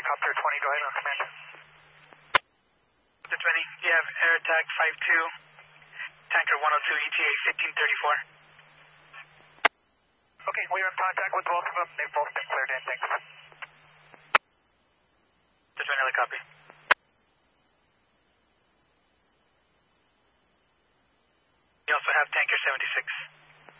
helicopter 20, go ahead on command. The 20, you have air attack 52, tanker 102, ETA 1534. Okay, we are in contact with both of them. They've both been cleared in, thanks. The 20, copy. You also have tanker 76.